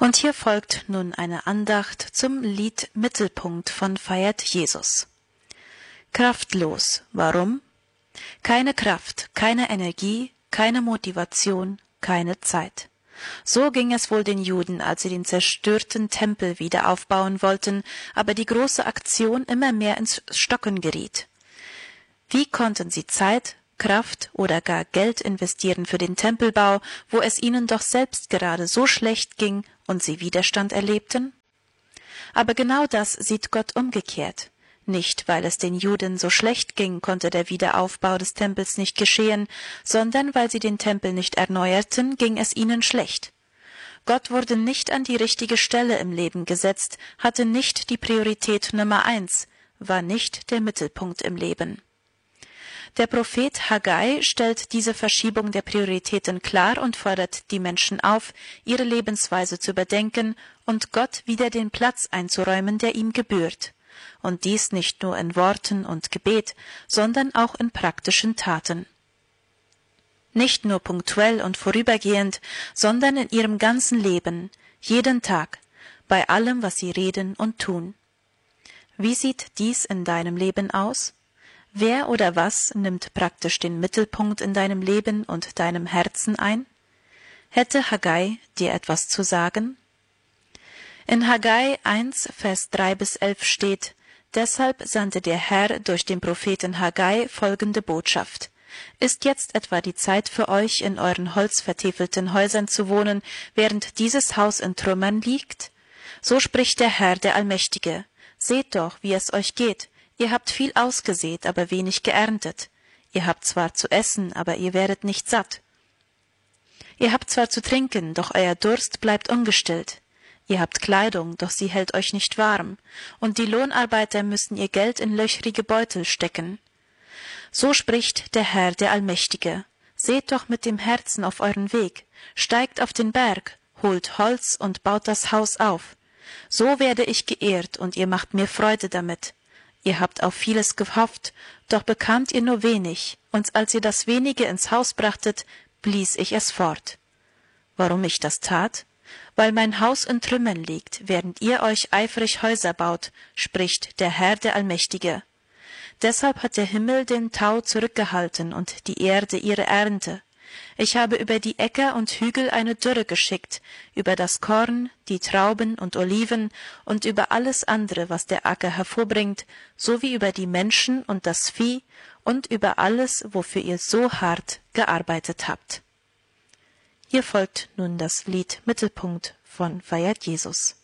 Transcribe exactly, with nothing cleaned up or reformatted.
Und hier folgt nun eine Andacht zum Lied Mittelpunkt von Feiert Jesus. Kraftlos. Warum? Keine Kraft, keine Energie, keine Motivation, keine Zeit. So ging es wohl den Juden, als sie den zerstörten Tempel wieder aufbauen wollten, aber die große Aktion immer mehr ins Stocken geriet. Wie konnten sie Zeit, Kraft oder gar Geld investieren für den Tempelbau, wo es ihnen doch selbst gerade so schlecht ging und sie Widerstand erlebten? Aber genau das sieht Gott umgekehrt. Nicht, weil es den Juden so schlecht ging, konnte der Wiederaufbau des Tempels nicht geschehen, sondern weil sie den Tempel nicht erneuerten, ging es ihnen schlecht. Gott wurde nicht an die richtige Stelle im Leben gesetzt, hatte nicht die Priorität Nummer eins, war nicht der Mittelpunkt im Leben. Der Prophet Haggai stellt diese Verschiebung der Prioritäten klar und fordert die Menschen auf, ihre Lebensweise zu überdenken und Gott wieder den Platz einzuräumen, der ihm gebührt. Und dies nicht nur in Worten und Gebet, sondern auch in praktischen Taten. Nicht nur punktuell und vorübergehend, sondern in ihrem ganzen Leben, jeden Tag, bei allem, was sie reden und tun. Wie sieht dies in deinem Leben aus? Wer oder was nimmt praktisch den Mittelpunkt in deinem Leben und deinem Herzen ein? Hätte Haggai dir etwas zu sagen? In Haggai eins, Vers drei bis elf steht: Deshalb sandte der Herr durch den Propheten Haggai folgende Botschaft: Ist jetzt etwa die Zeit für euch, in euren holzvertäfelten Häusern zu wohnen, während dieses Haus in Trümmern liegt? So spricht der Herr, der Allmächtige: Seht doch, wie es euch geht. Ihr habt viel ausgesät, aber wenig geerntet. Ihr habt zwar zu essen, aber ihr werdet nicht satt. Ihr habt zwar zu trinken, doch euer Durst bleibt ungestillt. Ihr habt Kleidung, doch sie hält euch nicht warm. Und die Lohnarbeiter müssen ihr Geld in löchrige Beutel stecken. So spricht der Herr, der Allmächtige: Seht doch mit dem Herzen auf euren Weg, steigt auf den Berg, holt Holz und baut das Haus auf. So werde ich geehrt, und ihr macht mir Freude damit. Ihr habt auf vieles gehofft, doch bekamt ihr nur wenig, und als ihr das wenige ins Haus brachtet, blies ich es fort. Warum ich das tat? Weil mein Haus in Trümmern liegt, während ihr euch eifrig Häuser baut, spricht der Herr, der Allmächtige. Deshalb hat der Himmel den Tau zurückgehalten und die Erde ihre Ernte. Ich habe über die Äcker und Hügel eine Dürre geschickt, über das Korn, die Trauben und Oliven und über alles andere, was der Acker hervorbringt, sowie über die Menschen und das Vieh und über alles, wofür ihr so hart gearbeitet habt. Hier folgt nun das Lied Mittelpunkt von Feiert Jesus.